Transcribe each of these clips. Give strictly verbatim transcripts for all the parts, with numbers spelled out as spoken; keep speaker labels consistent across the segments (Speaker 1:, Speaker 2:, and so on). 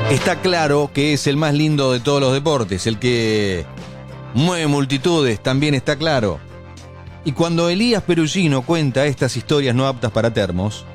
Speaker 1: Está claro que es el más lindo de todos los deportes, el que mueve multitudes, también está claro. Y cuando Elías Perugino cuenta estas historias no aptas para termos,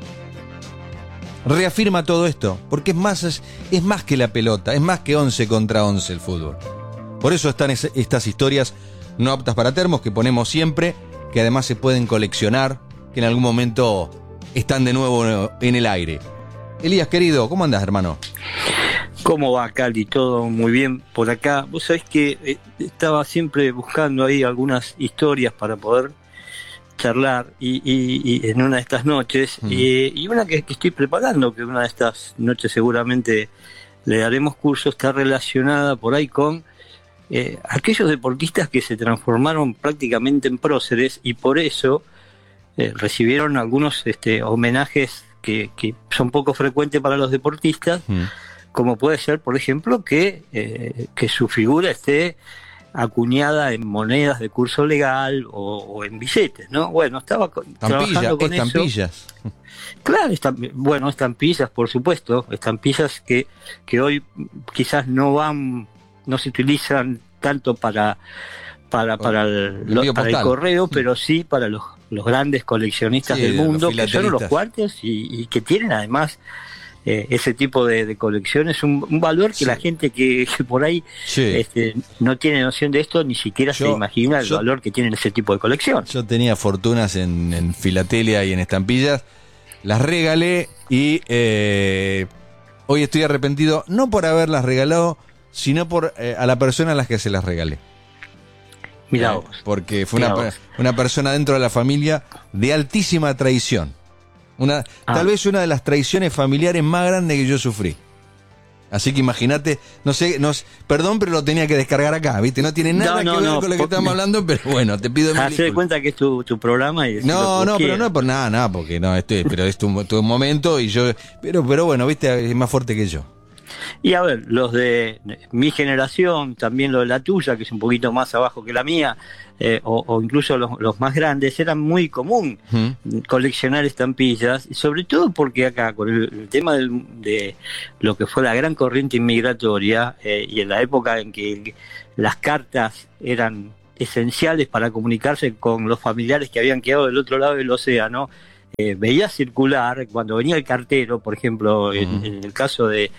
Speaker 1: reafirma todo esto, porque es más, es, es más que la pelota, es más que once contra once el fútbol. Por eso están es, estas historias no aptas para termos que ponemos siempre, que además se pueden coleccionar, que en algún momento están de nuevo en el aire. Elías, querido, ¿cómo andás, hermano?
Speaker 2: ¿Cómo va, Cali? Todo muy bien por acá. Vos sabés que eh, estaba siempre buscando ahí algunas historias para poder charlar y, y, y en una de estas noches, mm. y, y una que, que estoy preparando, que una de estas noches seguramente le daremos curso, está relacionada por ahí con eh, aquellos deportistas que se transformaron prácticamente en próceres y por eso eh, recibieron algunos este, homenajes que, que son poco frecuentes para los deportistas, mm. como puede ser, por ejemplo, que, eh, que su figura esté acuñada en monedas de curso legal o, o en billetes, ¿no? Bueno, estaba con, trabajando con
Speaker 1: estampillas.
Speaker 2: eso. Claro, estamp- bueno, estampillas, por supuesto, estampillas que, que hoy quizás no van, no se utilizan tanto para para para el,
Speaker 1: el,
Speaker 2: lo, para el correo, pero sí para los, los grandes coleccionistas sí, del mundo, que son los cuartos y, y que tienen además Eh, ese tipo de, de colecciones, un, un valor que sí. la gente que, que por ahí sí. este, no tiene noción de esto, ni siquiera yo, se imagina el yo, valor que tienen ese tipo de colección.
Speaker 1: Yo tenía fortunas en, en filatelia y en estampillas, las regalé y eh, hoy estoy arrepentido, no por haberlas regalado, sino por eh, a la persona a la que se las regalé.
Speaker 2: Mirá
Speaker 1: eh,
Speaker 2: vos.
Speaker 1: Porque fue
Speaker 2: Mirá
Speaker 1: una,
Speaker 2: vos.
Speaker 1: una persona dentro de la familia de altísima traición. Una, ah. Tal vez una de las traiciones familiares más grandes que yo sufrí. Así que imagínate, no sé, no, perdón, pero lo tenía que descargar acá, ¿viste? No tiene nada no, no, que ver no, con lo que estamos me... hablando, pero bueno, te pido mil
Speaker 2: Hacé de cuenta que es tu, tu programa y
Speaker 1: No, no, pero no es por nada, nada, porque no, este, pero es tu, tu momento y yo, pero, pero bueno, viste, es más fuerte que yo.
Speaker 2: Y a ver, los de mi generación, también lo de la tuya, que es un poquito más abajo que la mía, eh, o, o incluso los, los más grandes, era muy común ¿Mm? coleccionar estampillas, y sobre todo porque acá, con el, el tema del, de lo que fue la gran corriente inmigratoria, eh, y en la época en que las cartas eran esenciales para comunicarse con los familiares que habían quedado del otro lado del océano, eh, veía circular, cuando venía el cartero, por ejemplo, en, uh-huh. en el caso de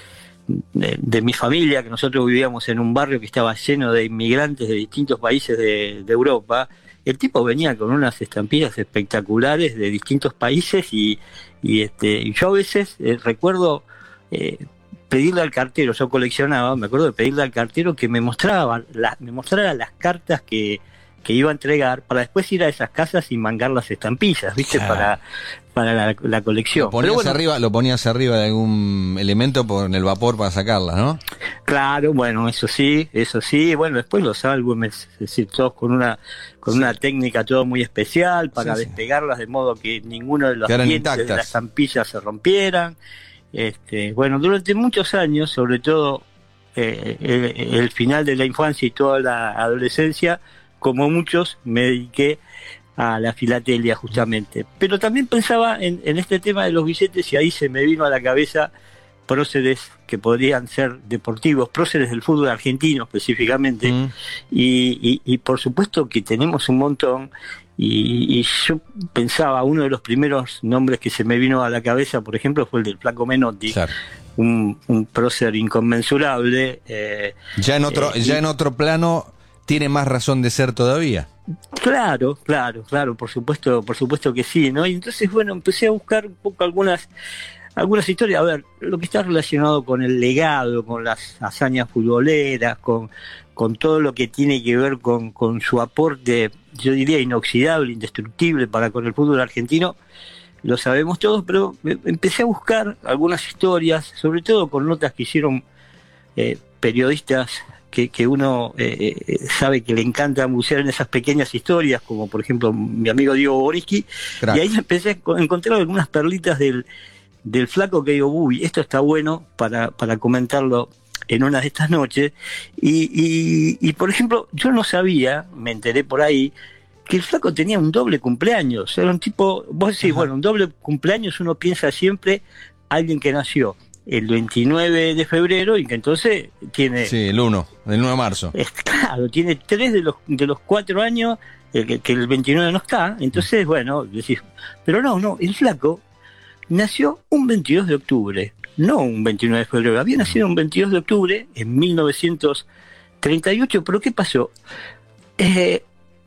Speaker 2: De, de mi familia, que nosotros vivíamos en un barrio que estaba lleno de inmigrantes de distintos países de, de Europa, el tipo venía con unas estampillas espectaculares de distintos países y, y, este, y yo a veces eh, recuerdo eh, pedirle al cartero, yo coleccionaba, me acuerdo de pedirle al cartero que me mostraba, la, me mostrara las cartas que, que iba a entregar para después ir a esas casas y mangar las estampillas, ¿viste? Claro. para para la, la colección.
Speaker 1: Lo ponías, bueno, arriba, lo ponías arriba de algún elemento por el vapor para sacarla, ¿no?
Speaker 2: Claro, bueno, eso sí, eso sí. Bueno, después los álbumes, es decir, todos con una con sí. una técnica todo muy especial para sí, despegarlas sí. de modo que ninguno de los dientes de las estampillas se rompieran. Este, bueno, durante muchos años, sobre todo eh, el, el final de la infancia y toda la adolescencia, como muchos, me dediqué a la filatelia justamente, pero también pensaba en, en este tema de los billetes y ahí se me vino a la cabeza próceres que podrían ser deportivos, próceres del fútbol argentino específicamente, mm. y, y, y por supuesto que tenemos un montón, y, y yo pensaba, uno de los primeros nombres que se me vino a la cabeza, por ejemplo, fue el del Flaco Menotti, claro. un, un prócer inconmensurable. Eh,
Speaker 1: ya en otro, eh, ya y, en otro plano tiene más razón de ser todavía.
Speaker 2: Claro, claro, claro, por supuesto, por supuesto que sí, ¿no? Y entonces, bueno, empecé a buscar un poco algunas, algunas historias, a ver, lo que está relacionado con el legado, con las hazañas futboleras, con, con todo lo que tiene que ver con, con su aporte, yo diría inoxidable, indestructible para con el fútbol argentino, lo sabemos todos, pero empecé a buscar algunas historias, sobre todo con notas que hicieron eh, periodistas Que, que uno eh, sabe que le encanta bucear en esas pequeñas historias, como por ejemplo mi amigo Diego Boriski, y ahí empecé a encontrar algunas perlitas del, del flaco que digo, uy, esto está bueno para, para comentarlo en una de estas noches, y, y, y por ejemplo, yo no sabía, me enteré por ahí, que el flaco tenía un doble cumpleaños, era un tipo, vos decís, Ajá. bueno, un doble cumpleaños uno piensa siempre alguien que nació el veintinueve de febrero y que entonces tiene...
Speaker 1: Sí, el uno, el uno de marzo.
Speaker 2: Es, claro, tiene tres de los, de los cuatro años eh, que, que el veintinueve no está, entonces, bueno, decís, pero no, no, el flaco nació un veintidós de octubre, no un veintinueve de febrero, había nacido un veintidós de octubre en mil novecientos treinta y ocho, pero ¿qué pasó? Eh,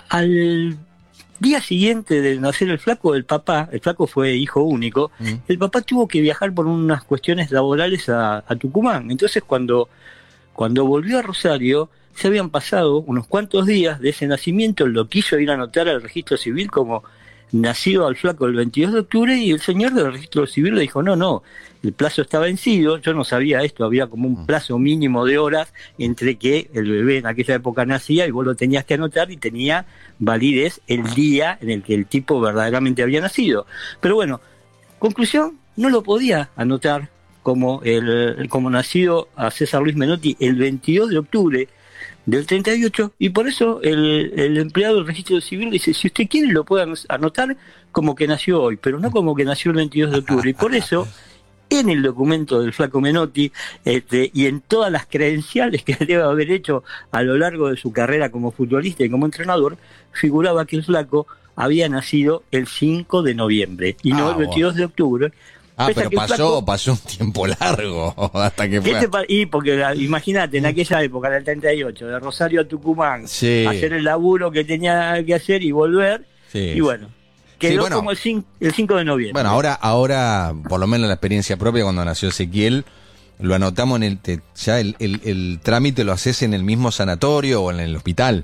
Speaker 2: al día siguiente de nacer el flaco, el papá, el flaco fue hijo único, mm. el papá tuvo que viajar por unas cuestiones laborales a, a Tucumán. Entonces cuando, cuando volvió a Rosario, se habían pasado unos cuantos días de ese nacimiento, lo quiso ir a anotar al registro civil como nacido al flaco el veintidós de octubre, y el señor del registro civil le dijo, no, no, el plazo está vencido, yo no sabía esto, había como un plazo mínimo de horas entre que el bebé en aquella época nacía y vos lo tenías que anotar y tenía validez el día en el que el tipo verdaderamente había nacido. Pero bueno, conclusión, no lo podía anotar como, el, como nacido a César Luis Menotti el veintidós de octubre del treinta y ocho, y por eso el, el empleado del registro civil dice, si usted quiere lo puede anotar como que nació hoy, pero no como que nació el veintidós de octubre, y por eso en el documento del flaco Menotti este, y en todas las credenciales que debe haber hecho a lo largo de su carrera como futbolista y como entrenador, figuraba que el flaco había nacido el cinco de noviembre y no ah, el veintidós de octubre.
Speaker 1: Ah, pero pasó, flaco, pasó un tiempo largo hasta que fue.
Speaker 2: Te, y porque imagínate, en aquella época, en el treinta y ocho, de Rosario a Tucumán, sí. hacer el laburo que tenía que hacer y volver, sí. y bueno, quedó sí, bueno, como el cinco, el cinco de noviembre.
Speaker 1: Bueno, ahora, ahora, por lo menos la experiencia propia, cuando nació Ezequiel, lo anotamos en el, te, ya el, el, el trámite lo haces en el mismo sanatorio o en el hospital.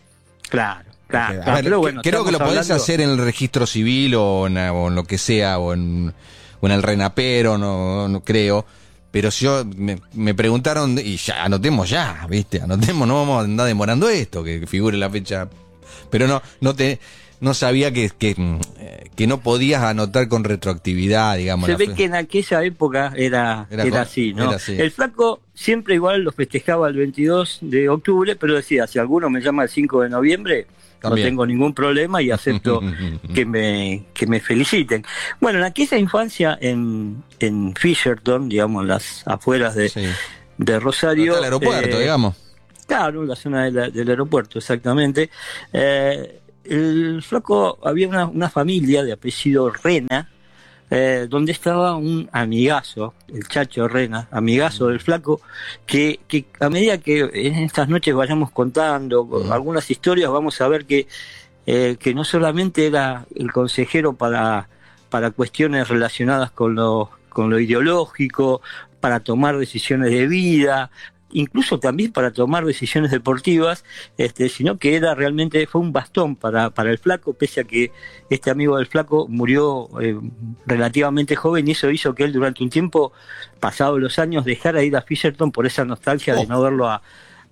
Speaker 2: Claro. Claro,
Speaker 1: Porque, a ver, pero bueno, creo que lo podés hablando... hacer en el registro civil o en, o en lo que sea, o en... o en el RENAPERO, no, no creo, pero si yo me, me preguntaron, y ya, anotemos ya, ¿viste? Anotemos, no vamos a andar demorando esto, que figure la fecha, pero no, no te, no sabía que, que, que no podías anotar con retroactividad, digamos.
Speaker 2: Se ve fe... que en aquella época era, era, era así, ¿no? Era así. El flaco siempre igual lo festejaba el veintidós de octubre, pero decía, si alguno me llama el cinco de noviembre, también. No tengo ningún problema y acepto que me que me feliciten. Bueno, en aquella infancia en, en Fisherton, digamos, en las afueras de, sí. de Rosario.
Speaker 1: El aeropuerto, eh, digamos.
Speaker 2: Claro, la zona de la, del aeropuerto, exactamente. Eh, el flaco, había una, una familia de apellido Rena, eh, donde estaba un amigazo, el Chacho Rena, amigazo del flaco, que, que a medida que en estas noches vayamos contando uh-huh. algunas historias, vamos a ver que, eh, que no solamente era el consejero para, para cuestiones relacionadas con lo, con lo ideológico, para tomar decisiones de vida, incluso también para tomar decisiones deportivas, este, sino que era realmente, fue un bastón para, para el flaco, pese a que este amigo del flaco murió eh, relativamente joven, y eso hizo que él durante un tiempo, pasados los años, dejara ir a Fisherton por esa nostalgia oh. de no verlo a,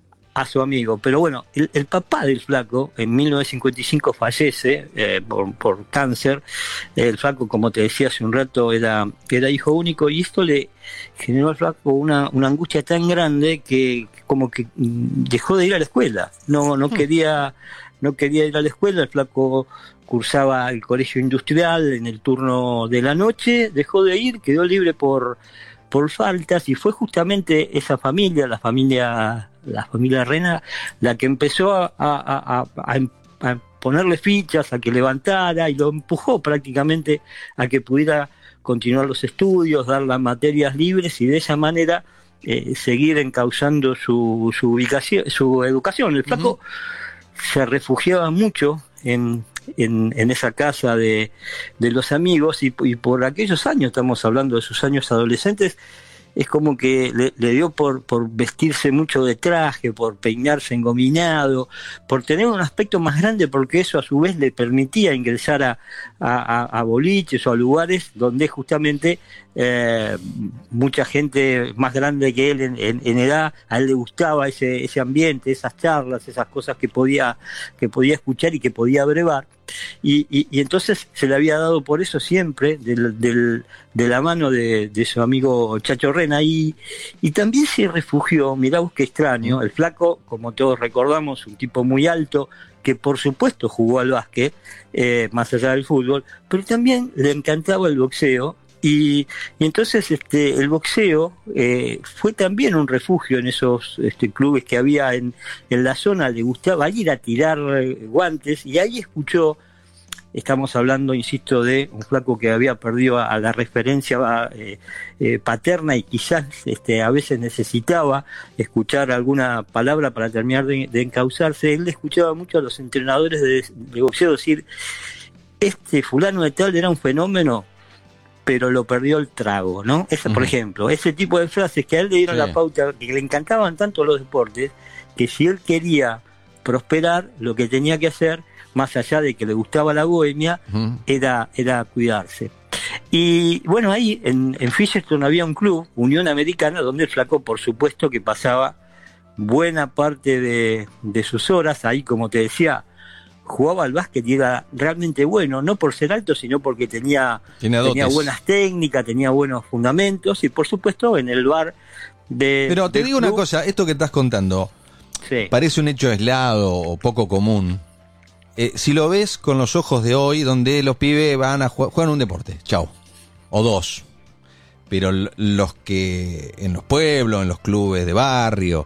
Speaker 2: a su amigo. Pero bueno, el, el papá del flaco en mil novecientos cincuenta y cinco fallece eh, por, por cáncer. El flaco, como te decía hace un rato, era, era hijo único, y esto le generó al flaco una, una angustia tan grande que como que dejó de ir a la escuela. No, no quería, no quería ir a la escuela. El flaco cursaba el colegio industrial en el turno de la noche, dejó de ir, quedó libre por, por faltas, y fue justamente esa familia, la familia la familia Rena, la que empezó a, a, a, a, a ponerle fichas, a que levantara, y lo empujó prácticamente a que pudiera continuar los estudios, dar las materias libres, y de esa manera eh, seguir encauzando su, su ubicación, su educación. El flaco uh-huh. se refugiaba mucho en, en, en esa casa de, de los amigos, y, y por aquellos años, estamos hablando de sus años adolescentes, es como que le, le dio por, por vestirse mucho de traje, por peinarse engominado, por tener un aspecto más grande, porque eso a su vez le permitía ingresar a, a, a boliches o a lugares donde justamente eh, mucha gente más grande que él en, en, en edad, a él le gustaba ese, ese ambiente, esas charlas, esas cosas que podía, que podía escuchar y que podía brevar. Y, y, y entonces se le había dado por eso siempre, del, del, de la mano de, de su amigo Chacho Rena, y, y también se refugió, mirá vos qué extraño, el flaco, como todos recordamos, un tipo muy alto, que por supuesto jugó al básquet, eh, más allá del fútbol, pero también le encantaba el boxeo, Y, y entonces este, el boxeo eh, fue también un refugio en esos este, clubes que había en, en la zona. Le gustaba ir a tirar guantes y ahí escuchó, estamos hablando, insisto, de un flaco que había perdido a, a la referencia eh, eh, paterna y quizás este, a veces necesitaba escuchar alguna palabra para terminar de, de encauzarse. Él escuchaba mucho a los entrenadores de, de boxeo decir, este fulano de tal era un fenómeno, pero lo perdió el trago, ¿no? Ese, uh-huh. Por ejemplo, ese tipo de frases que a él le dieron sí. la pauta, que le encantaban tanto los deportes, que si él quería prosperar, lo que tenía que hacer, más allá de que le gustaba la bohemia, uh-huh. era, era cuidarse. Y bueno, ahí en, en Fisherton había un club, Unión Americana, donde el flaco, por supuesto, que pasaba buena parte de, de sus horas, ahí, como te decía, jugaba al básquet y era realmente bueno, no por ser alto, sino porque tenía, tenía buenas técnicas, tenía buenos fundamentos, y por supuesto en el bar de...
Speaker 1: Pero te digo club, una cosa, esto que estás contando sí. parece un hecho aislado o poco común. Eh, si lo ves con los ojos de hoy, donde los pibes van a jugar, juegan un deporte, chau, o dos, pero los que en los pueblos, en los clubes de barrio,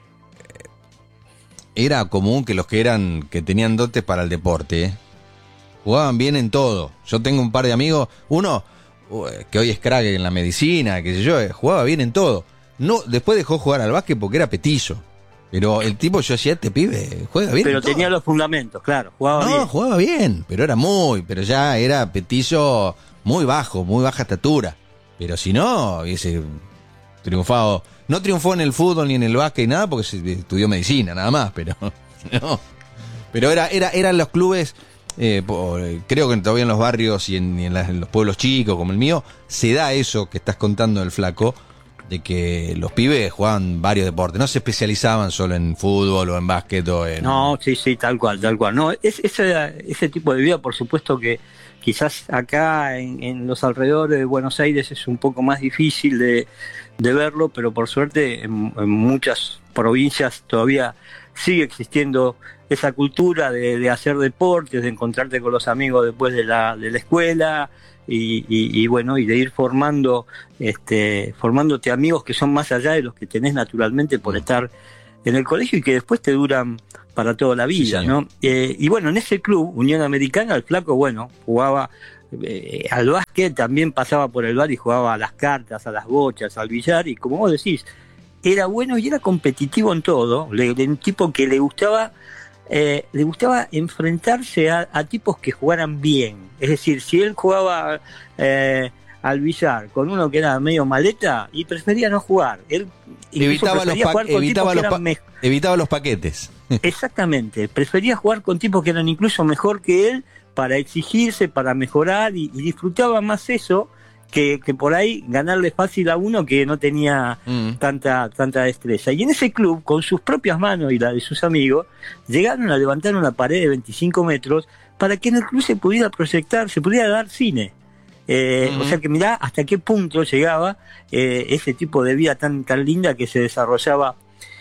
Speaker 1: era común que los que eran que tenían dotes para el deporte ¿eh? jugaban bien en todo. Yo tengo un par de amigos, uno que hoy es crack en la medicina, qué sé yo, jugaba bien en todo. No, después dejó jugar al básquet porque era petizo. Pero el tipo, yo decía, este pibe juega bien.
Speaker 2: Pero
Speaker 1: en
Speaker 2: tenía
Speaker 1: todo.
Speaker 2: Los fundamentos, claro, jugaba
Speaker 1: no,
Speaker 2: bien.
Speaker 1: No, jugaba bien, pero era muy, pero ya era petizo muy bajo, muy baja estatura. Pero si no, hubiese triunfado. No triunfó en el fútbol ni en el básquet ni nada porque estudió medicina, nada más, pero no. Pero era, era, eran los clubes, eh, por, creo que todavía en los barrios y en, y en, las, en los pueblos chicos como el mío, se da eso que estás contando del flaco, de que los pibes jugaban varios deportes, no se especializaban solo en fútbol o en básquet o en...
Speaker 2: No, sí, sí, tal cual, tal cual. No, es, ese, ese tipo de vida, por supuesto que quizás acá en, en los alrededores de Buenos Aires es un poco más difícil de, de verlo, pero por suerte en, en muchas provincias todavía sigue existiendo esa cultura de, de hacer deportes, de encontrarte con los amigos después de la, de la escuela y, y, y bueno, y de ir formando, este, formándote amigos que son más allá de los que tenés naturalmente por estar en el colegio y que después te duran para toda la vida, sí, ¿no? Eh, y bueno, en ese club, Unión Americana, el flaco, bueno, jugaba eh, al básquet, también pasaba por el bar y jugaba a las cartas, a las bochas, al billar, y como vos decís, era bueno y era competitivo en todo, le, un tipo que le gustaba, eh, le gustaba enfrentarse a, a tipos que jugaran bien, es decir, si él jugaba eh, al billar con uno que era medio maleta, y prefería no jugar, él
Speaker 1: evitaba los, pa- evitaba, los pa- evitaba los paquetes.
Speaker 2: Exactamente, prefería jugar con tipos que eran incluso mejor que él para exigirse, para mejorar, y, y disfrutaba más eso que, que por ahí ganarle fácil a uno que no tenía mm. tanta, tanta destreza. Y en ese club, con sus propias manos y la de sus amigos, llegaron a levantar una pared de veinticinco metros para que en el club se pudiera proyectar, se pudiera dar cine. Eh, mm-hmm. O sea que mirá hasta qué punto llegaba eh, ese tipo de vida tan, tan linda que se desarrollaba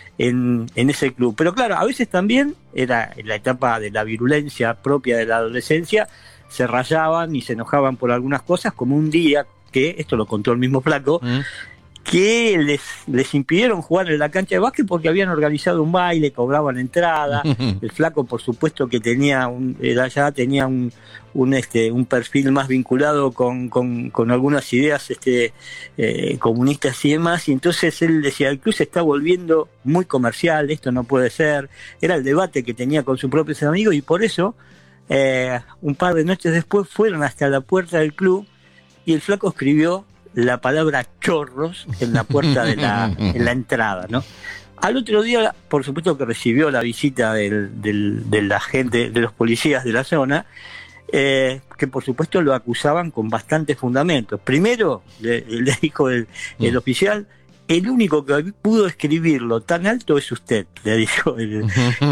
Speaker 2: En, en ese club. Pero claro, a veces también era en la etapa de la virulencia propia de la adolescencia, se rayaban y se enojaban por algunas cosas, como un día que, esto lo contó el mismo flaco, mm. que les, les impidieron jugar en la cancha de básquet porque habían organizado un baile, cobraban entrada. El flaco, por supuesto, que tenía un, era ya tenía un, un este un perfil más vinculado con, con, con algunas ideas este eh, comunistas y demás, y entonces él decía, el club se está volviendo muy comercial, esto no puede ser. Era el debate que tenía con sus propios amigos, y por eso eh, un par de noches después fueron hasta la puerta del club y el flaco escribió la palabra chorros en la puerta de la, en la entrada, ¿no? Al otro día, por supuesto que recibió la visita del, del, de la gente, de los policías de la zona, eh, que por supuesto lo acusaban con bastantes fundamentos. Primero, le, le dijo el, el oficial, el único que pudo escribirlo tan alto es usted, le dijo el,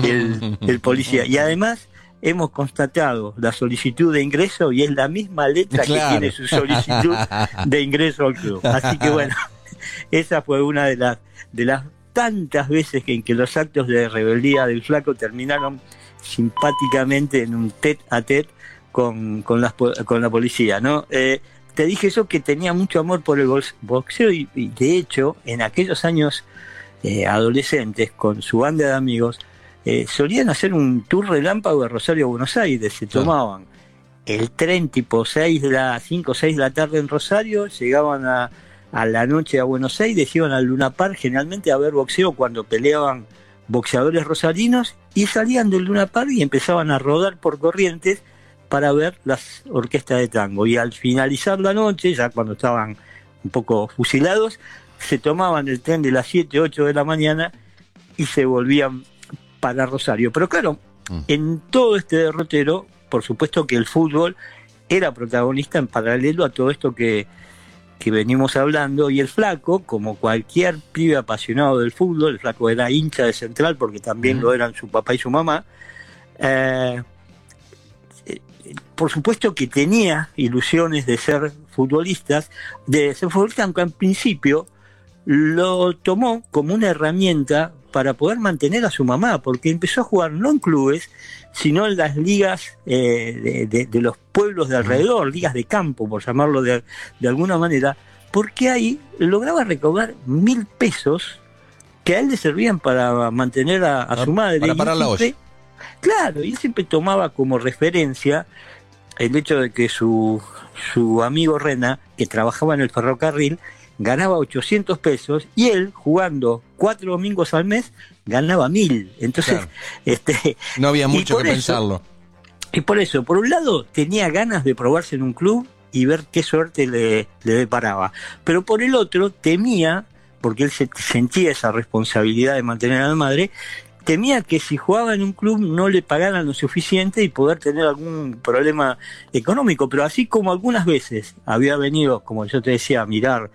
Speaker 2: el, el policía. Y además, hemos constatado la solicitud de ingreso y es la misma letra claro. que tiene su solicitud de ingreso al club. Así que bueno, esa fue una de las de las tantas veces que, en que los actos de rebeldía del flaco terminaron simpáticamente en un tete a tete con, con, las, con la policía, ¿no? Eh, te dije yo que tenía mucho amor por el boxeo y, y de hecho, en aquellos años eh, adolescentes, con su banda de amigos, eh, solían hacer un tour relámpago de Rosario a Buenos Aires. Se tomaban el tren tipo seis de la, cinco o seis de la tarde en Rosario, llegaban a, a la noche a Buenos Aires, iban al Luna Park generalmente a ver boxeo cuando peleaban boxeadores rosarinos, y salían del Luna Park y empezaban a rodar por Corrientes para ver las orquestas de tango. Y al finalizar la noche, ya cuando estaban un poco fusilados, se tomaban el tren de las siete, ocho de la mañana y se volvían para Rosario. Pero claro, mm. en todo este derrotero, por supuesto que el fútbol era protagonista en paralelo a todo esto que, que venimos hablando, y el Flaco, como cualquier pibe apasionado del fútbol, el Flaco era hincha de Central porque también mm. lo eran su papá y su mamá, eh, por supuesto que tenía ilusiones de ser futbolistas, de ser futbolista, aunque en principio lo tomó como una herramienta para poder mantener a su mamá, porque empezó a jugar no en clubes, sino en las ligas eh, de, de, de los pueblos de alrededor, ligas de campo, por llamarlo de, de alguna manera, porque ahí lograba recaudar mil pesos que a él le servían para mantener a, a su madre.
Speaker 1: Para parar la olla.
Speaker 2: Claro, y él siempre tomaba como referencia el hecho de que su, su amigo Rena, que trabajaba en el ferrocarril, ganaba ochocientos pesos, y él, jugando cuatro domingos al mes, ganaba mil. Entonces, claro. este,
Speaker 1: no había mucho que
Speaker 2: eso,
Speaker 1: pensarlo.
Speaker 2: Y por eso, por un lado, tenía ganas de probarse en un club y ver qué suerte le, le deparaba. Pero por el otro, temía, porque él se, sentía esa responsabilidad de mantener a la madre, temía que si jugaba en un club no le pagaran lo suficiente y poder tener algún problema económico. Pero así como algunas veces había venido, como yo te decía, a mirar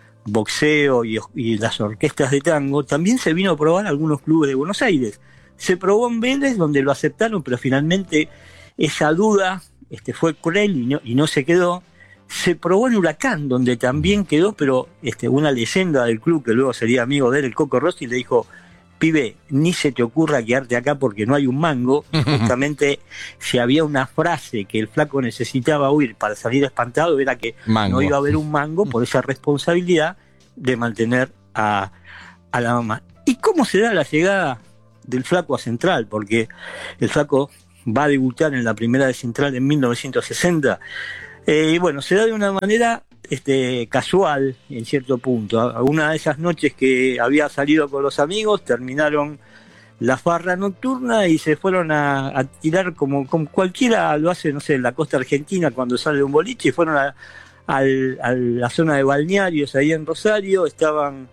Speaker 2: boxeo y, y las orquestas de tango, también se vino a probar algunos clubes de Buenos Aires. Se probó en Vélez, donde lo aceptaron, pero finalmente esa duda este, fue cruel y no, y no se quedó. Se probó en Huracán, donde también quedó, pero este, una leyenda del club, que luego sería amigo de él, el Coco Rossi, le dijo: pibe, ni se te ocurra quedarte acá porque no hay un mango. Y justamente si había una frase que el Flaco necesitaba oír para salir espantado, era que mango. No iba a haber un mango por esa responsabilidad de mantener a, a la mamá. ¿Y cómo se da la llegada del Flaco a Central? Porque el Flaco va a debutar en la primera de Central en mil novecientos sesenta. Eh, y bueno, se da de una manera este, casual, en cierto punto. Una de esas noches que había salido con los amigos, terminaron la farra nocturna y se fueron a, a tirar como, como cualquiera lo hace, no sé, en la costa argentina cuando sale un boliche, y fueron a, a, a la zona de balnearios ahí en Rosario, estaban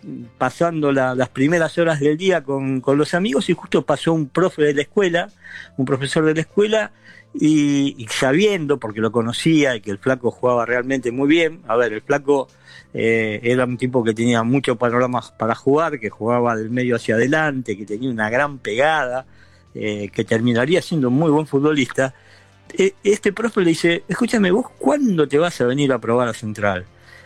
Speaker 2: pasando la, las primeras horas del día con, con los amigos, y justo pasó un profe de la escuela, un profesor de la escuela, y, y sabiendo, porque lo conocía y que el Flaco jugaba realmente muy bien. A ver, el Flaco eh, era un tipo que tenía muchos panoramas para jugar, que jugaba del medio hacia adelante, que tenía una gran pegada, eh, que terminaría siendo un muy buen futbolista. Eh, este profe le dice: escúchame, ¿vos cuándo te vas a venir a probar a Central?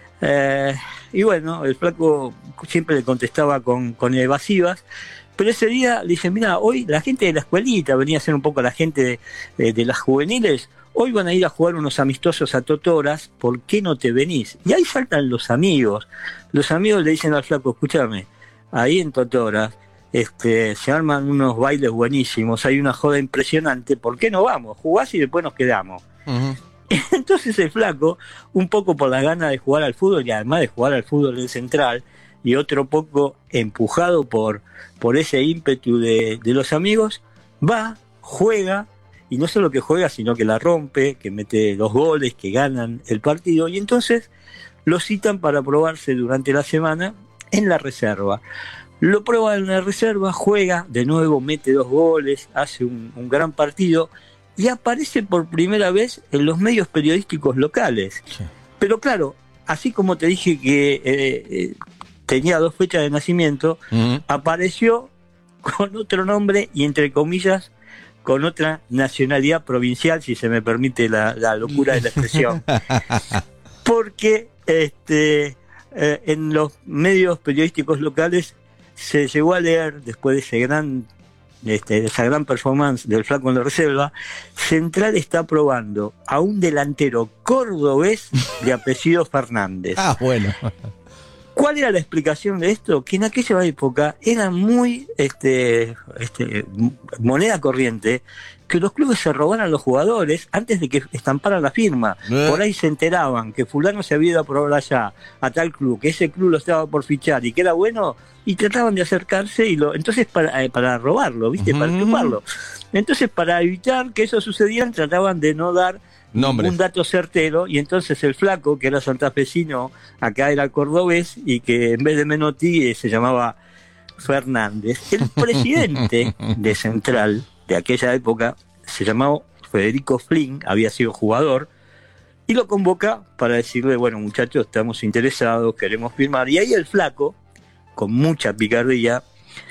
Speaker 2: Eh, y bueno, el Flaco siempre le contestaba con, con evasivas, pero ese día le dice: mira, hoy la gente de la escuelita, venía a ser un poco la gente de, de, de las juveniles, hoy van a ir a jugar unos amistosos a Totoras, ¿por qué no te venís? Y ahí saltan los amigos, los amigos le dicen al Flaco: escúchame, ahí en Totoras este, se arman unos bailes buenísimos, hay una joda impresionante, ¿por qué no vamos? Jugás y después nos quedamos. Uh-huh. Entonces el Flaco, un poco por la gana de jugar al fútbol, y además de jugar al fútbol en Central, y otro poco empujado por, por ese ímpetu de, de los amigos, va, juega, y no solo que juega, sino que la rompe, que mete los goles, que ganan el partido, y entonces lo citan para probarse durante la semana en la reserva. Lo prueba en la reserva, juega, de nuevo mete dos goles, hace un, un gran partido, y aparece por primera vez en los medios periodísticos locales. Sí. Pero claro, así como te dije que eh, eh, tenía dos fechas de nacimiento, uh-huh. apareció con otro nombre y, entre comillas, con otra nacionalidad provincial, si se me permite la, la locura de la expresión. Porque este, eh, en los medios periodísticos locales se llegó a leer, después de ese gran este, de esa gran performance del Flaco en la reserva, Central está probando a un delantero cordobés de apellido Fernández.
Speaker 1: Ah, bueno.
Speaker 2: ¿Cuál era la explicación de esto? Que en aquella época era muy este, este, moneda corriente que los clubes se robaran a los jugadores antes de que estamparan la firma. ¿Eh? Por ahí se enteraban que fulano se había ido a probar allá, a tal club, que ese club lo estaba por fichar y que era bueno, y trataban de acercarse y lo, entonces para, eh, para robarlo, ¿viste? Uh-huh. Para chuparlo. Entonces, para evitar que eso sucediera, trataban de no dar Nombres. un dato certero, y entonces el Flaco, que era santafesino, acá era cordobés, y que en vez de Menotti eh, se llamaba Fernández. El presidente de Central de aquella época se llamaba Federico Flynn, había sido jugador, y lo convoca para decirle, bueno, muchachos, estamos interesados, queremos firmar. Y ahí el Flaco, con mucha picardía,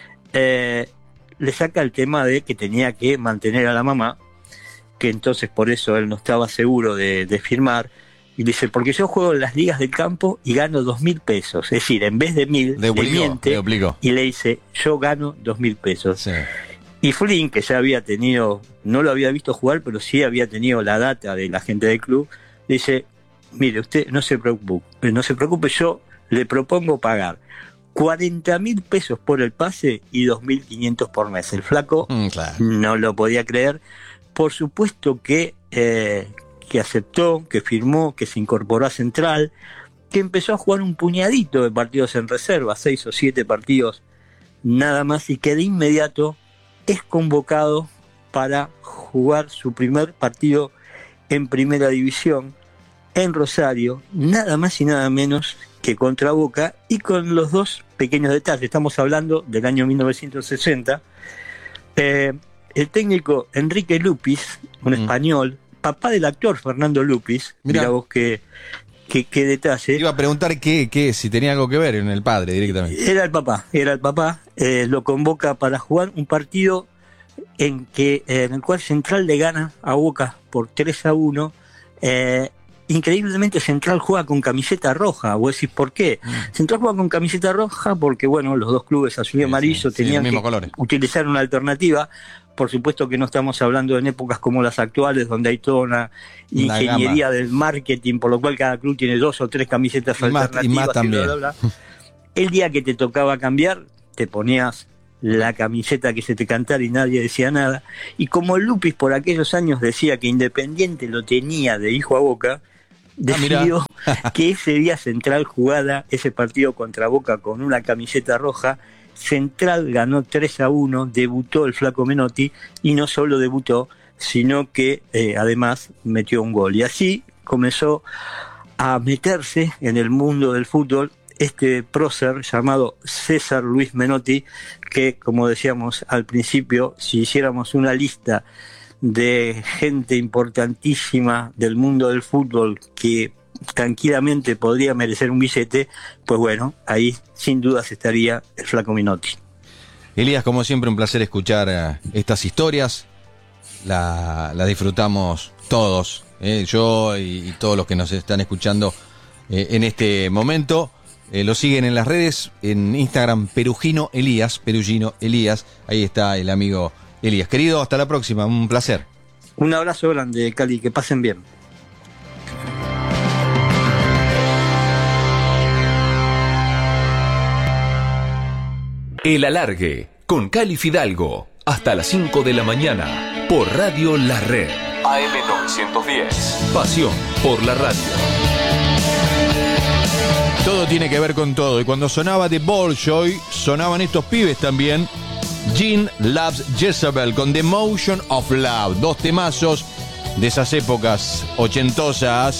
Speaker 2: eh, le saca el tema de que tenía que mantener a la mamá, que entonces por eso él no estaba seguro de, de firmar, y dice, porque yo juego en las ligas del campo y gano dos mil pesos, es decir, en vez de mil, le miente, y le dice, yo gano dos mil pesos. Sí. Y Flynn, que ya había tenido, no lo había visto jugar, pero sí había tenido la data de la gente del club, dice, mire, usted no se preocupe, no se preocupe, yo le propongo pagar cuarenta mil pesos por el pase y dos mil quinientos por mes. El Flaco mm, claro. no lo podía creer. Por supuesto que, eh, que aceptó, que firmó, que se incorporó a Central, que empezó a jugar un puñadito de partidos en reserva, seis o siete partidos nada más, y que de inmediato es convocado para jugar su primer partido en Primera División en Rosario, nada más y nada menos que contra Boca, y con los dos pequeños detalles. Estamos hablando del año mil novecientos sesenta. Eh, el técnico Enrique Lupis, un mm. español, papá del actor Fernando Lupis, mirá, mirá vos qué, qué, qué detalle.
Speaker 1: Iba a preguntar qué, qué, si tenía algo que ver en el padre directamente.
Speaker 2: Era el papá, era el papá, eh, lo convoca para jugar un partido en, que, eh, en el cual Central le gana a Boca por tres a uno. Eh, Increíblemente Central juega con camiseta roja. Vos decís, ¿por qué? Mm. Central juega con camiseta roja porque, bueno, los dos clubes azul y amarillo sí, sí, tenían sí, que colores. utilizar una alternativa. Por supuesto que no estamos hablando en épocas como las actuales, donde hay toda una, una ingeniería gama del marketing, por lo cual cada club tiene dos o tres camisetas y alternativas. Más, y más también. Bla, bla, bla. El día que te tocaba cambiar, te ponías la camiseta que se te cantara y nadie decía nada. Y como Lupis por aquellos años decía que Independiente lo tenía de hijo a Boca, decidió ah, que ese día Central jugara ese partido contra Boca con una camiseta roja. Central ganó tres a uno, debutó el Flaco Menotti, y no solo debutó, sino que eh, además metió un gol. Y así comenzó a meterse en el mundo del fútbol este prócer llamado César Luis Menotti, que, como decíamos al principio, si hiciéramos una lista de gente importantísima del mundo del fútbol que tranquilamente podría merecer un billete, pues bueno, ahí sin dudas estaría el Flaco Menotti.
Speaker 1: Elías, como siempre, un placer escuchar uh, estas historias. La, la disfrutamos todos, eh, yo y, y todos los que nos están escuchando eh, en este momento. Eh, lo siguen en las redes, en Instagram, Perugino Elías, Perugino Elías. Ahí está el amigo Elías. Querido, hasta la próxima, un placer.
Speaker 2: Un abrazo grande, Cali, que pasen bien.
Speaker 3: El Alargue, con Cali Fidalgo, hasta las cinco de la mañana, por Radio La Red. A M novecientos diez. Pasión por la radio.
Speaker 1: Todo tiene que ver con todo, y cuando sonaba The Bolshoi, sonaban estos pibes también. Gene Loves Jezebel con The Motion of Love, dos temazos de esas épocas ochentosas.